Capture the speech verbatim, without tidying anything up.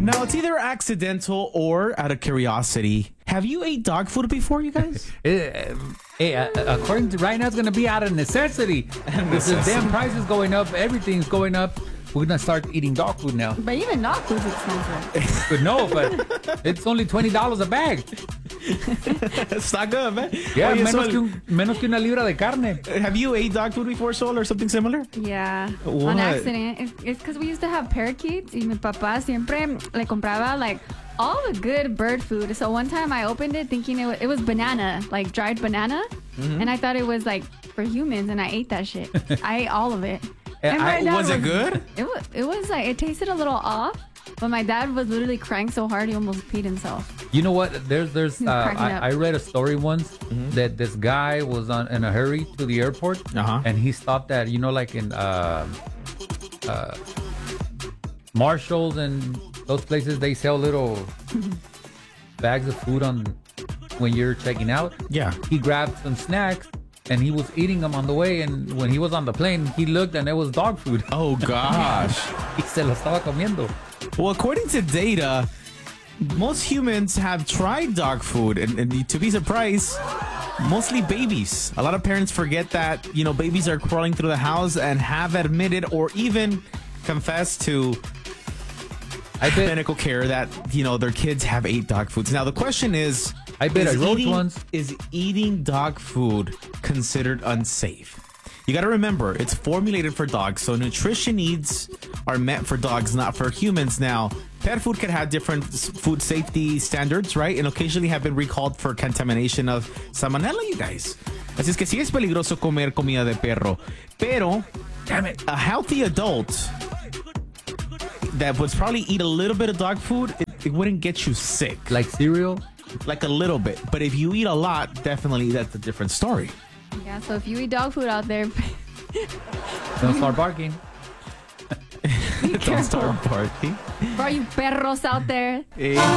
Now, it's either accidental or out of curiosity. Have you ate dog food before, you guys? Uh, hey, uh, according to right now, it's going to be out of necessity. The damn price is going up. Everything's going up. We're going to start eating dog food now. But even dog food's expensive. But no, but it's only twenty dollars a bag. It's not good, man. Yeah, Oye, menos, Sol, que un, menos que una libra de carne. have you ate dog food before, Sol, or something similar? Yeah, What? on accident. It's- It's because we used to have parakeets y mi papá siempre le compraba like all the good bird food. So one time I opened it thinking it was, it was banana, like dried banana. Mm-hmm. And I thought it was like for humans and I ate that shit. I ate all of it. And I- my dad was it good? It was, it was like, it tasted a little off. But my dad was literally crying so hard he almost peed himself. You know what? There's, there's. He Uh, was cracking up. I, I read a story once that this guy was on in a hurry to the airport, Uh-huh. and he stopped at, you know, like in uh, uh, Marshalls and those places. They sell little bags of food on when you're checking out. Yeah. He grabbed some snacks and he was eating them on the way. And when he was on the plane, he looked and it was dog food. Oh, gosh. Y se lo estaba comiendo. Well, according to data, most humans have tried dog food, and, and to be surprised, mostly babies. A lot of parents forget that, you know, babies are crawling through the house and have admitted or even confessed to I bet. medical care that, you know, their kids have ate dog foods. Now, the question is, I bet is I wrote eating, once. is eating dog food considered unsafe? You got to remember, it's formulated for dogs, so nutrition needs are meant for dogs, not for humans. Now, pet food can have different s- food safety standards, right? And occasionally have been recalled for contamination of salmonella, you guys. Así es que sí es peligroso comer comida de perro. Pero, Damn it. a healthy adult that would probably eat a little bit of dog food, it, it wouldn't get you sick. Like cereal. Like a little bit. But if you eat a lot, definitely that's a different story. Yeah, so if you eat dog food out there, Don't start barking. be Don't careful. start barking. For all you perros out there. Eh,